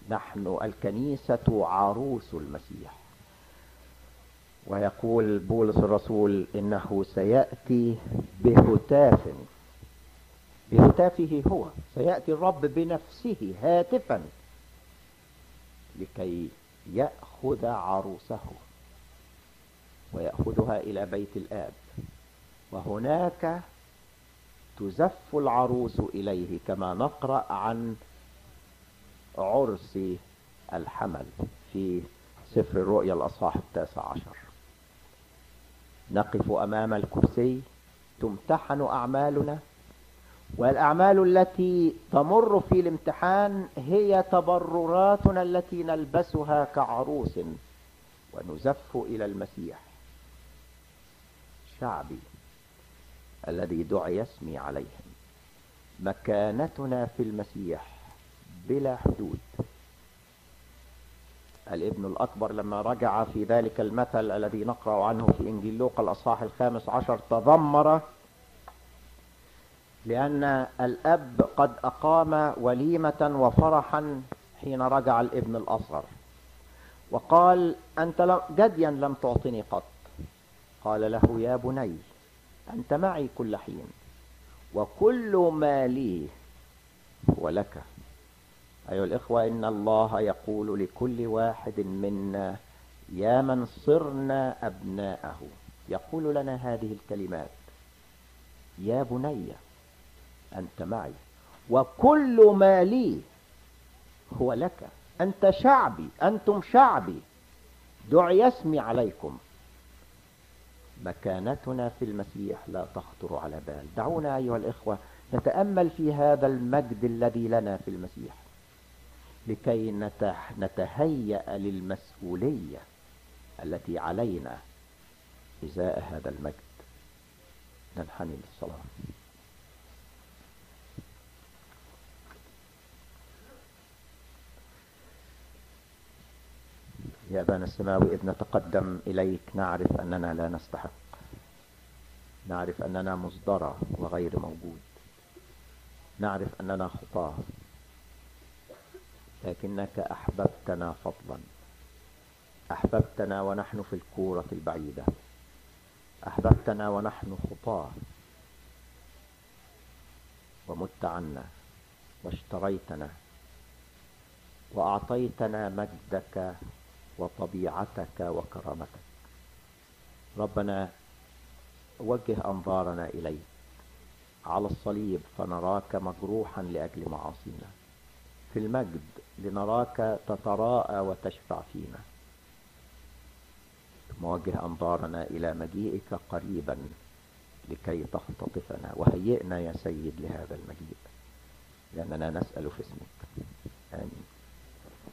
نحن الكنيسة عروس المسيح. ويقول بولس الرسول إنه سيأتي بهتافه هو، سيأتي الرب بنفسه هاتفا لكي يأخذ عروسه ويأخذها إلى بيت الآب، وهناك تزف العروس إليه، كما نقرأ عن عرس الحمل في سفر الرؤيا الأصحاح 19. نقف أمام الكرسي، تمتحن أعمالنا، والأعمال التي تمر في الامتحان هي تبرراتنا التي نلبسها كعروس ونزف إلى المسيح. شعبي الذي دعي اسمي عليهم، مكانتنا في المسيح بلا حدود. الابن الأكبر لما رجع في ذلك المثل الذي نقرأ عنه في إنجيل لوقا الأصحاح 15 تذمر، لأن الأب قد أقام وليمة وفرحا حين رجع الابن الأصغر، وقال: أنت جديا لم تعطني قط. قال له: يا بني، أنت معي كل حين، وكل ما لي هو لك. أيها الإخوة، إن الله يقول لكل واحد منا: يا من صرنا أبناءه، يقول لنا هذه الكلمات: يا بني، أنت معي، وكل ما لي هو لك. أنت شعبي، أنتم شعبي، دعي اسمي عليكم. مكانتنا في المسيح لا تخطر على بال. دعونا أيها الإخوة نتأمل في هذا المجد الذي لنا في المسيح، لكي نتهيأ للمسؤولية التي علينا إزاء هذا المجد. ننحني للصلاة. يا أبانا السماوي، إذ نتقدم إليك نعرف أننا لا نستحق، نعرف أننا مصدرة وغير موجود، نعرف أننا خطاة، لكنك أحببتنا فضلا، أحببتنا ونحن في الكورة البعيدة، أحببتنا ونحن خطاة، ومت عنا واشتريتنا وأعطيتنا مجدك وطبيعتك وكرامتك. ربنا، وجه أنظارنا إليك على الصليب فنراك مجروحا لأجل معاصينا، في المجد لنراك تتراءى وتشفع فينا. موجه أنظارنا إلى مجيئك قريبا لكي تختطفنا، وهيئنا يا سيد لهذا المجيء، لأننا نسأل في اسمك. آمين.